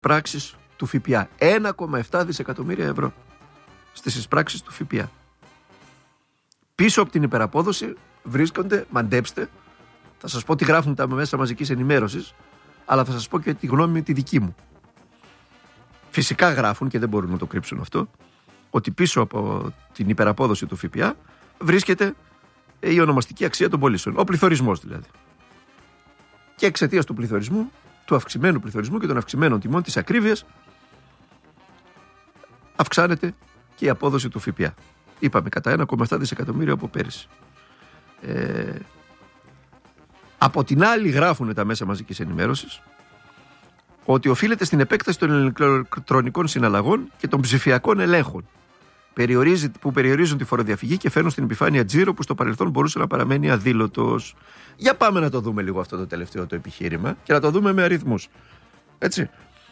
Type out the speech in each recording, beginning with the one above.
πράξεις του ΦΠΑ. 1,7 δισεκατομμύρια ευρώ στις εισπράξεις του ΦΠΑ. Πίσω από την υπεραπόδοση βρίσκονται, μαντέψτε, θα σας πω τι γράφουν τα μέσα μαζικής ενημέρωσης, αλλά θα σας πω και τη γνώμη τη δική μου. Φυσικά γράφουν, και δεν μπορούν να το κρύψουν αυτό, ότι πίσω από την υπεραπόδοση του ΦΠΑ βρίσκεται η ονομαστική αξία των πωλήσεων. Ο πληθωρισμός δηλαδή. Και εξαιτίας του πληθωρισμού, του αυξημένου πληθωρισμού και των αυξημένων τιμών της ακρίβειας, αυξάνεται και η απόδοση του ΦΠΑ. Είπαμε κατά 1,7 δισεκατομμύρια από πέρυσι. Από την άλλη γράφουν τα μέσα μαζικής ενημέρωσης ότι οφείλεται στην επέκταση των ηλεκτρονικών συναλλαγών και των ψηφιακών ελέγχων που περιορίζουν τη φοροδιαφυγή και φέρνουν στην επιφάνεια τζίρο που στο παρελθόν μπορούσε να παραμένει αδήλωτος. Για πάμε να το δούμε λίγο αυτό το τελευταίο το επιχείρημα και να το δούμε με αριθμούς. Έτσι.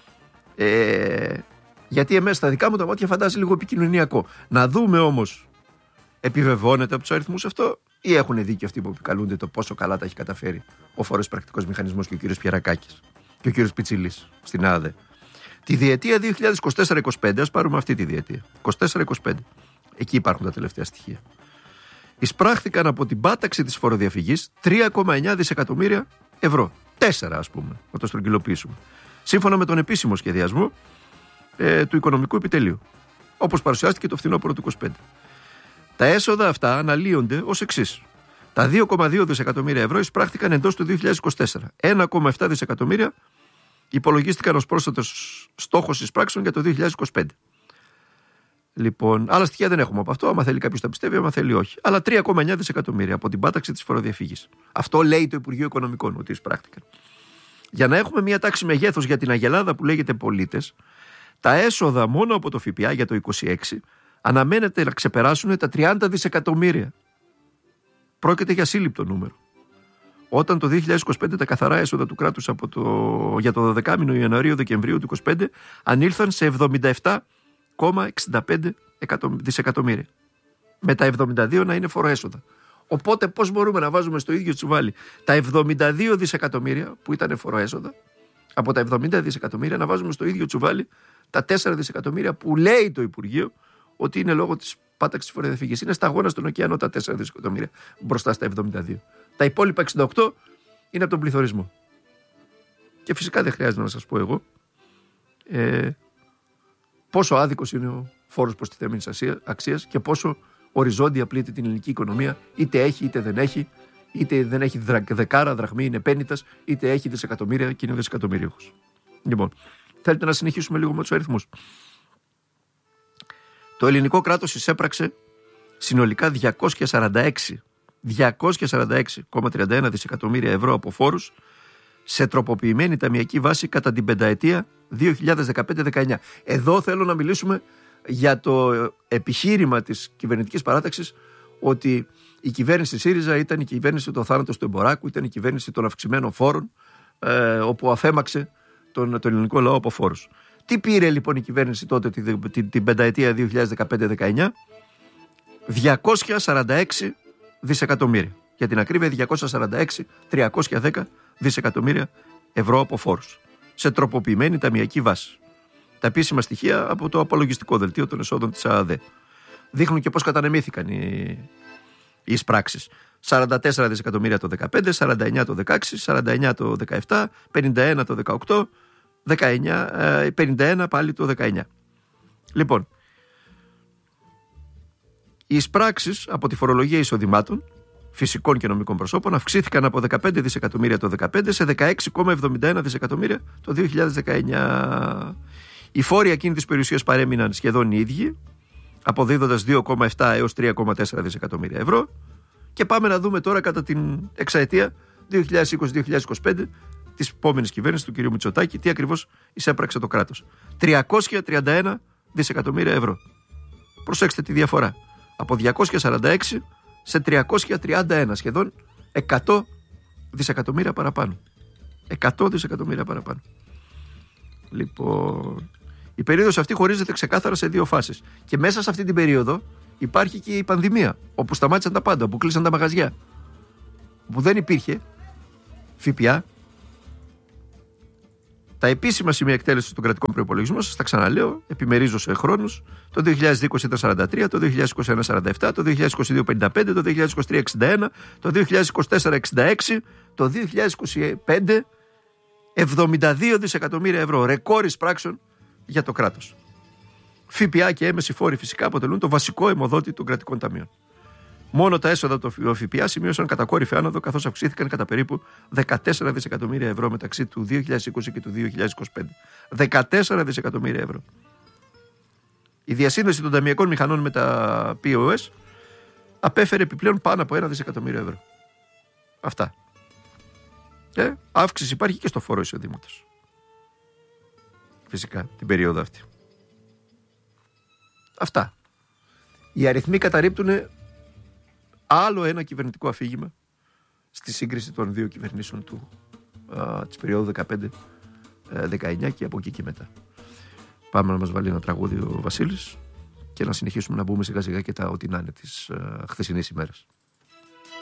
Γιατί εμείς στα δικά μου τα μάτια φαντάζει λίγο επικοινωνιακό. Να δούμε όμως, επιβεβαιώνεται από τους αριθμούς αυτό ή έχουν δίκιο αυτοί που επικαλούνται το πόσο καλά τα έχει καταφέρει ο Φόρος Πρακτικός Μηχανισμός και ο κύριος Πιερακάκης και ο κύριος Πιτσιλής στην ΑΔΕ. Τη διετία 2024-25, ας πάρουμε αυτή τη διετία. 24-25. Εκεί υπάρχουν τα τελευταία στοιχεία. Εισπράχθηκαν από την πάταξη της φοροδιαφυγής 3,9 δισεκατομμύρια ευρώ. 4 ας πούμε, να το στρογγυλοποιήσουμε. Σύμφωνα με τον επίσημο σχεδιασμό του Οικονομικού Επιτελείου, όπως παρουσιάστηκε το φθινόπωρο του 25. Τα έσοδα αυτά αναλύονται ως εξής. Τα 2,2 δισεκατομμύρια ευρώ εισπράχθηκαν εντός του 2024. 1,7 δισεκατομμύρια υπολογίστηκαν ως πρόσθετος στόχος εισπράξεων για το 2025. Λοιπόν, άλλα στοιχεία δεν έχουμε από αυτό. Άμα θέλει κάποιος τα πιστεύει, άμα θέλει όχι. Αλλά 3,9 δισεκατομμύρια από την πάταξη της φοροδιαφυγής. Αυτό λέει το Υπουργείο Οικονομικών ότι εισπράχθηκαν. Για να έχουμε μια τάξη μεγέθους για την αγελάδα που λέγεται πολίτες, τα έσοδα μόνο από το ΦΠΑ για το 2026 αναμένεται να ξεπεράσουν τα 30 δισεκατομμύρια. Πρόκειται για σύλληπτο νούμερο. Όταν το 2025 τα καθαρά έσοδα του κράτους για το 12μηνο Ιανουαρίου-Δεκεμβρίου του 2025 ανήλθαν σε 77,65 δισεκατομμύρια. Με τα 72 να είναι φοροέσοδα. Οπότε πώς μπορούμε να βάζουμε στο ίδιο τσουβάλι τα 72 δισεκατομμύρια που ήταν φοροέσοδα, από τα 70 δισεκατομμύρια να βάζουμε στο ίδιο τσουβάλι τα 4 δισεκατομμύρια που λέει το Υπουργείο ότι είναι λόγω της πάταξης της φοροδιαφυγής. Είναι σταγόνα στον ωκεανό τα 4 δισεκατομμύρια μπροστά στα 72. Τα υπόλοιπα 68 είναι από τον πληθωρισμό. Και φυσικά δεν χρειάζεται να σας πω εγώ πόσο άδικος είναι ο φόρος προστιθέμενης αξίας και πόσο οριζόντια πλήττει την ελληνική οικονομία, είτε έχει είτε δεν έχει, είτε δεν έχει δεκάρα δραχμή, είναι πέννητας, είτε έχει δισεκατομμύρια και είναι δισεκατομμυρίουχος. Λοιπόν, θέλετε να συνεχίσουμε λίγο με τους αριθμούς. Το ελληνικό κράτος εισέπραξε συνολικά 246,31 δισεκατομμύρια ευρώ από φόρους σε τροποποιημένη ταμειακή βάση κατά την πενταετία 2015-19. Εδώ θέλω να μιλήσουμε για το επιχείρημα της κυβερνητικής παράταξης ότι η κυβέρνηση ΣΥΡΙΖΑ ήταν η κυβέρνηση των θάνατος του εμποράκου, ήταν η κυβέρνηση των αυξημένων φόρων, όπου αφέμαξε τον ελληνικό λαό από φόρους. Τι πήρε λοιπόν η κυβέρνηση τότε την πενταετία 2015-19? 246 δισεκατομμύρια. Για την ακρίβεια 246,310 δισεκατομμύρια ευρώ από φόρους. Σε τροποποιημένη ταμειακή βάση. Τα επίσημα στοιχεία από το απολογιστικό δελτίο των εσόδων της ΑΑΔΕ. Δείχνουν και πώς κατανεμήθηκαν οι εισπράξεις. 44 δισεκατομμύρια το 2015, 49 το 2016, 49 το 2017, 51 το 2018, 51 πάλι το 2019. Λοιπόν, οι εισπράξεις από τη φορολογία εισοδημάτων φυσικών και νομικών προσώπων αυξήθηκαν από 15 δισεκατομμύρια το 2015 σε 16,71 δισεκατομμύρια το 2019. Οι φόροι ακίνητης περιουσίας παρέμειναν σχεδόν οι ίδιοι, αποδίδοντας 2,7 έως 3,4 δισεκατομμύρια ευρώ. Και πάμε να δούμε τώρα κατά την εξαετία 2020-2025 της επόμενης κυβέρνησης του κ. Μητσοτάκη τι ακριβώς εισέπραξε το κράτος. 331 δισεκατομμύρια ευρώ. Προσέξτε τη διαφορά. Από 246 σε 331, σχεδόν 100 δισεκατομμύρια παραπάνω. 100 δισεκατομμύρια παραπάνω. Λοιπόν, η περίοδος αυτή χωρίζεται ξεκάθαρα σε δύο φάσεις. Και μέσα σε αυτή την περίοδο υπάρχει και η πανδημία, όπου σταμάτησαν τα πάντα, όπου κλείσαν τα μαγαζιά, όπου δεν υπήρχε ΦΠΑ, Τα επίσημα σημεία εκτέλεσης των κρατικών προϋπολογισμών, σας τα ξαναλέω, επιμερίζω σε χρόνους. Το 2020 ήταν 43, το 2021 47, το 2022 55, το 2023 61, το 2024 66, το 2025 72 δισεκατομμύρια ευρώ. Ρεκόρ εισπράξεων για το κράτος. ΦΠΑ και έμεση φόροι φυσικά αποτελούν το βασικό αιμοδότη των κρατικών ταμείων. Μόνο τα έσοδα του ΦΠΑ σημείωσαν κατακόρυφη άνοδο, καθώς αυξήθηκαν κατά περίπου 14 δισεκατομμύρια ευρώ μεταξύ του 2020 και του 2025. 14 δισεκατομμύρια ευρώ. Η διασύνδεση των ταμειακών μηχανών με τα POS απέφερε επιπλέον πάνω από 1 δισεκατομμύριο ευρώ. Αυτά. Αύξηση υπάρχει και στο φόρο εισοδήματος. Φυσικά την περίοδο αυτή. Αυτά. Οι αριθμοί καταρρίπτουν άλλο ένα κυβερνητικό αφήγημα στη σύγκριση των δύο κυβερνήσεων της περίοδου 15-19 και από εκεί και μετά. Πάμε να μας βάλει ένα τραγούδι ο Βασίλης και να συνεχίσουμε να μπούμε σιγά σιγά και τα ό,τι να είναι της χθεσινής ημέρας.